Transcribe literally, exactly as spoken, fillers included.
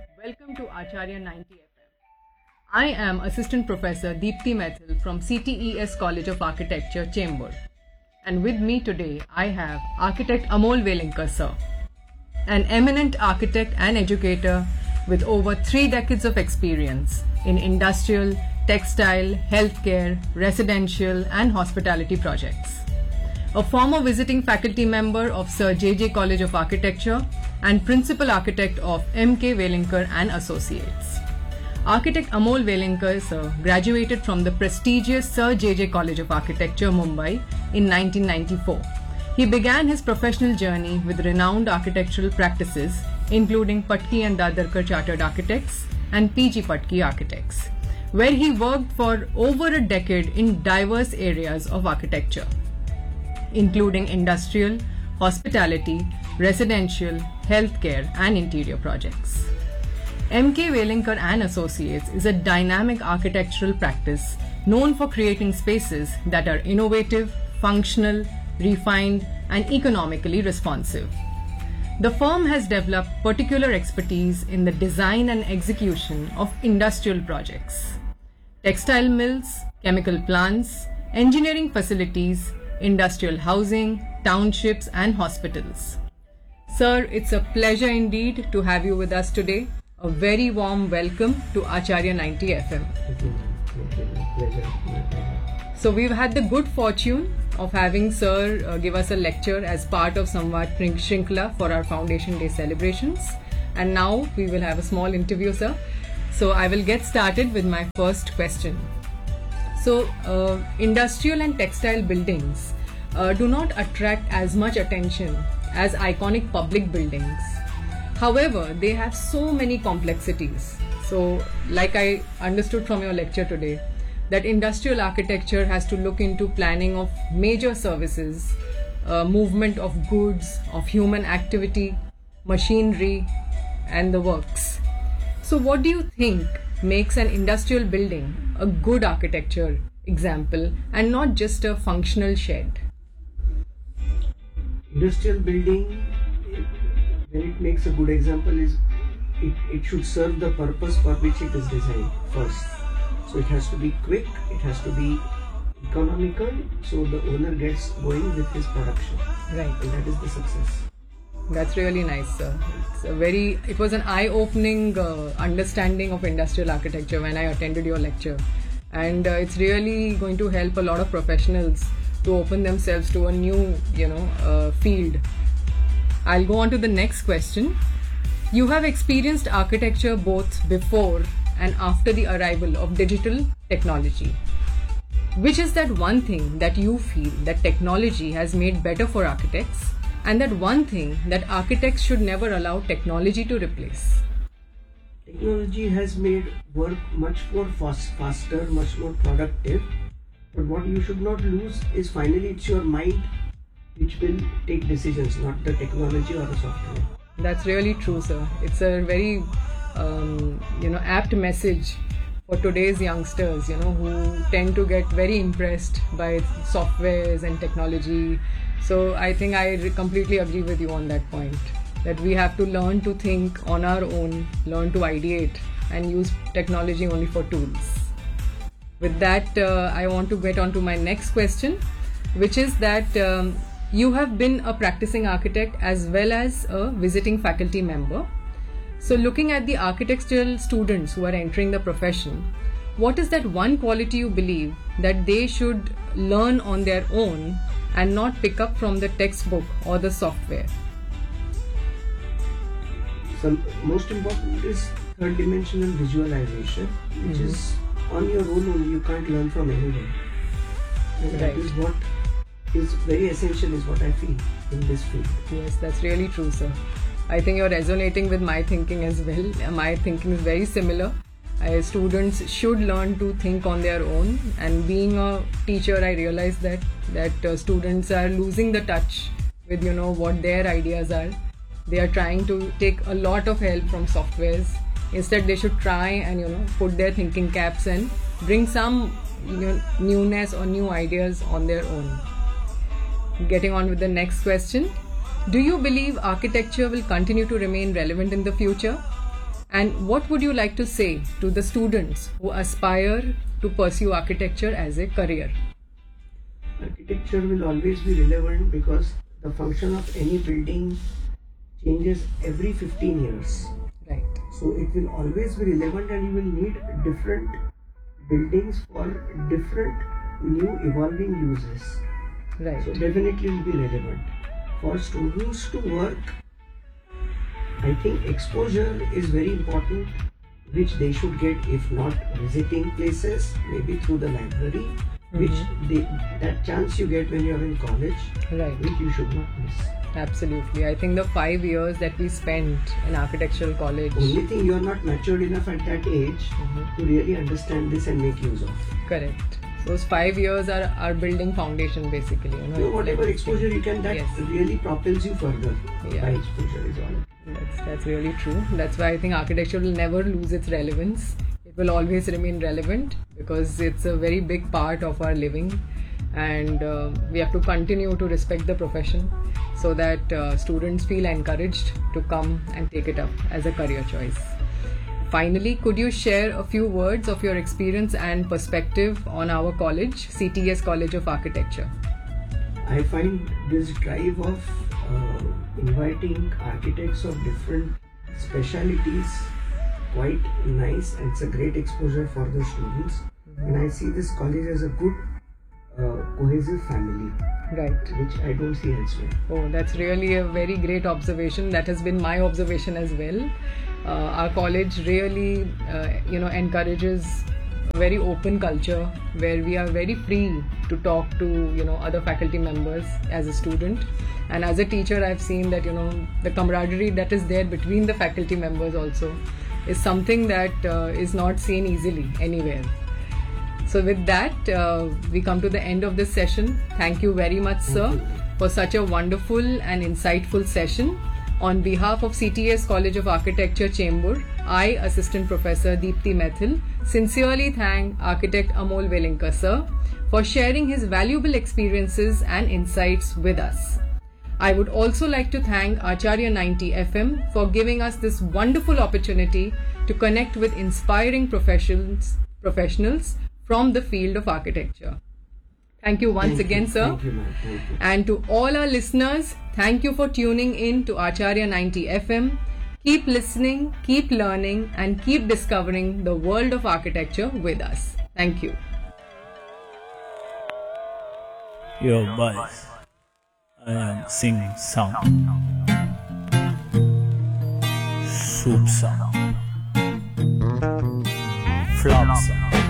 Welcome to Acharya ninety F M. I am Assistant Professor Deepthi Methil from C T E S College of Architecture, Chembur. And with me today, I have Architect Amol Velinkar sir, an eminent architect and educator with over three decades of experience in industrial, textile, healthcare, residential, and hospitality projects. A former visiting faculty member of Sir J J College of Architecture and Principal Architect of M K Velinkar and Associates. Architect Amol Velinkar sir graduated from the prestigious Sir J J College of Architecture, Mumbai in nineteen ninety-four. He began his professional journey with renowned architectural practices including Patki and Dadarkar Chartered Architects and P G Patki Architects, where he worked for over a decade in diverse areas of architecture, including industrial, hospitality, residential, healthcare, and interior projects. M K Velinkar and Associates is a dynamic architectural practice known for creating spaces that are innovative, functional, refined, and economically responsive. The firm has developed particular expertise in the design and execution of industrial projects, textile mills, chemical plants, engineering facilities, industrial housing, townships, and hospitals. Sir, it's a pleasure indeed to have you with us today. A very warm welcome to Acharya ninety F M. Thank you. Thank you. Pleasure. So we've had the good fortune of having Sir uh, give us a lecture as part of Samvad Shrinkla for our Foundation Day celebrations. And now we will have a small interview, sir. So I will get started with my first question. So uh, industrial and textile buildings uh, do not attract as much attention as iconic public buildings. However, they have so many complexities. So, like I understood from your lecture today, that industrial architecture has to look into planning of major services, uh, movement of goods, of human activity, machinery, and the works. So, what do you think makes an industrial building a good architecture example and not just a functional shed? Industrial building, when it makes a good example, is it, it should serve the purpose for which it is designed first. So it has to be quick, it has to be economical, so the owner gets going with his production. Right. And that is the success. That's really nice, sir. It's a very, it was an eye-opening uh, understanding of industrial architecture when I attended your lecture. And uh, it's really going to help a lot of professionals to open themselves to a new, you know, uh, field. I'll go on to the next question. You have experienced architecture both before and after the arrival of digital technology. Which is that one thing that you feel that technology has made better for architects, and that one thing that architects should never allow technology to replace? Technology has made work much more fast, faster, much more productive. But what you should not lose is finally it's your mind which will take decisions, not the technology or the software. That's really true, sir. It's a very, um, you know, apt message for today's youngsters, you know, who tend to get very impressed by softwares and technology. So I think I re- completely agree with you on that point, that we have to learn to think on our own, learn to ideate, and use technology only for tools. With that, uh, I want to get on to my next question, which is that um, you have been a practicing architect as well as a visiting faculty member. So looking at the architectural students who are entering the profession, what is that one quality you believe that they should learn on their own and not pick up from the textbook or the software? So most important is third dimensional visualization, which mm-hmm. is on your own only, you can't learn from anywhere. And right. That is what is very essential, is what I feel in this field. Yes, that's really true, sir. I think you're resonating with my thinking as well. My thinking is very similar. Uh, students should learn to think on their own, and being a teacher, I realize that that uh, students are losing the touch with, you know, what their ideas are. They are trying to take a lot of help from softwares. Instead, they should try and, you know, put their thinking caps and bring some, you know, newness or new ideas on their own. Getting on with the next question. Do you believe architecture will continue to remain relevant in the future? And what would you like to say to the students who aspire to pursue architecture as a career? Architecture will always be relevant because the function of any building changes every fifteen years. Right. So it will always be relevant, and you will need different buildings for different new evolving uses. Right. So definitely will be relevant. For students to work, I think exposure is very important, which they should get, if not visiting places, maybe through the library, mm-hmm. which they, that chance you get when you are in college, right. which you should not miss. Absolutely. I think the five years that we spent in architectural college. Only thing, you are not matured enough at that age mm-hmm. to really understand this and make use of. Correct. Those five years are, are building foundation basically. You know, so whatever like exposure you can, that yes. really propels you further. Yeah. By exposure is all. That's, that's really true. That's why I think architecture will never lose its relevance. It will always remain relevant because it's a very big part of our living, and uh, we have to continue to respect the profession so that uh, students feel encouraged to come and take it up as a career choice. Finally, could you share a few words of your experience and perspective on our college, C T E S College of Architecture? I find this drive of uh, inviting architects of different specialities quite nice, and it's a great exposure for the students. Mm-hmm. And I see this college as a good uh, cohesive family. Right. Which I don't see elsewhere. Oh, that's really a very great observation. That has been my observation as well. Uh, our college really, uh, you know, encourages a very open culture where we are very free to talk to, you know, other faculty members as a student. And as a teacher, I've seen that, you know, the camaraderie that is there between the faculty members also is something that uh, is not seen easily anywhere. So with that, uh, we come to the end of this session. Thank you very much, sir, for such a wonderful and insightful session. On behalf of C T E S College of Architecture, Chembur, I, Assistant Professor Deepti Methil, sincerely thank Architect Amol Velinkar, sir, for sharing his valuable experiences and insights with us. I would also like to thank Acharya ninety F M for giving us this wonderful opportunity to connect with inspiring professionals, professionals from the field of architecture. Thank you once thank again, you. sir. Thank you, ma'am. Thank you. And to all our listeners, thank you for tuning in to Acharya ninety F M. Keep listening, keep learning, and keep discovering the world of architecture with us. Thank you. Yo, boys, I am singing sound. Soup sound. Flop sound.